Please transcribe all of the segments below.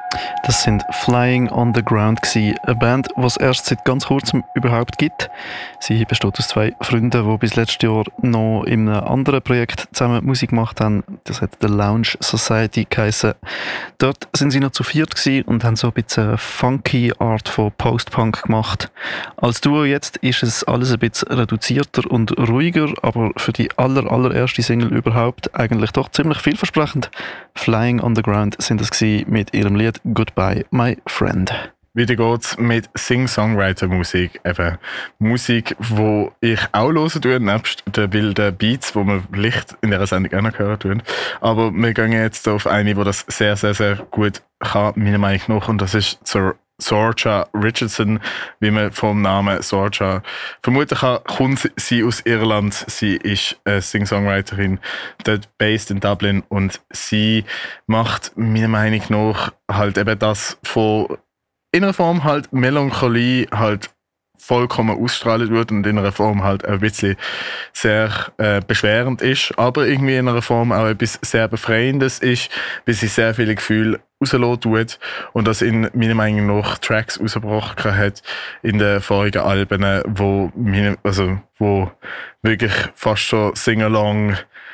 Das sind Flying on the Ground gewesen. Eine Band, die es erst seit ganz kurzem überhaupt gibt. Sie besteht aus zwei Freunden, die bis letztes Jahr noch in einem anderen Projekt zusammen Musik gemacht haben. Das hat The Lounge Society geheissen. Dort sind sie noch zu viert gewesen und haben so ein bisschen eine funky Art von Post-Punk gemacht. Als Duo jetzt ist es alles ein bisschen reduzierter und ruhiger, aber für die allererste Single überhaupt eigentlich doch ziemlich vielversprechend. Flying on the Ground sind es gewesen mit ihrem Lied Goodbye, My Friend. Wieder geht's mit Sing-Songwriter-Musik. Eben Musik, die ich auch hören tue, nebst den wilden Beats, die wir vielleicht in dieser Sendung auch noch hören tun. Aber wir gehen jetzt auf eine, die das sehr, sehr, sehr gut kann, meiner Meinung nach. Und das ist Sorcha Richardson, wie man vom Namen Sorcha vermuten kann, kommt sie aus Irland. Sie ist eine Sing-Songwriterin, dort based in Dublin, und sie macht meiner Meinung nach halt eben das von in einer Form halt Melancholie halt vollkommen ausstrahlt wird und in einer Form halt ein bisschen sehr beschwerend ist, aber irgendwie in einer Form auch etwas sehr Befreiendes ist, weil sie sehr viele Gefühle rauslassen tut und das in meiner Meinung nach Tracks rausgebracht hat in den vorigen Alben, wo wirklich fast schon Sing-Along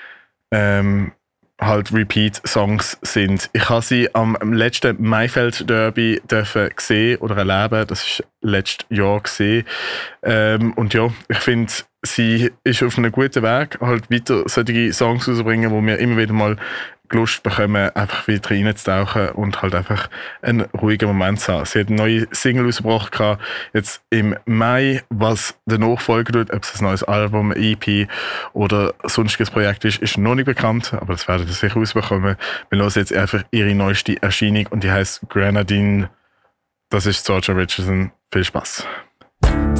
halt Repeat-Songs sind. Ich habe sie am letzten Maifeld-Derby sehen oder erleben. Das war letztes Jahr gesehen. Und ja, ich finde, sie ist auf einem guten Weg, halt weiter solche Songs rauszubringen, wo wir immer wieder mal Lust bekommen, einfach wieder reinzutauchen und halt einfach einen ruhigen Moment zu haben. Sie hat eine neue Single rausgebracht, jetzt im Mai, was danach folgen wird, ob es ein neues Album, EP oder sonstiges Projekt ist noch nicht bekannt, aber das werden wir sicher rausbekommen. Wir hören jetzt einfach ihre neueste Erscheinung und die heisst Grenadine. Das ist Sorcha Richardson. Viel Spaß.